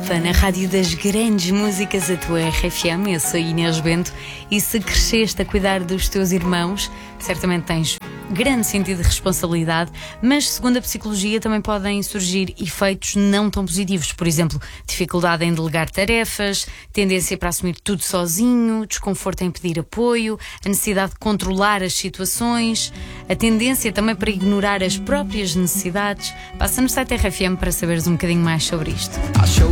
Europa, na rádio das grandes músicas, a tua RFM. Eu sou Inês Bento e se cresceste a cuidar dos teus irmãos, certamente tens grande sentido de responsabilidade, mas segundo a psicologia também podem surgir efeitos não tão positivos. Por exemplo, dificuldade em delegar tarefas, tendência para assumir tudo sozinho, desconforto em pedir apoio, a necessidade de controlar as situações, a tendência também para ignorar as próprias necessidades. Passa no site RFM para saberes um bocadinho mais sobre isto.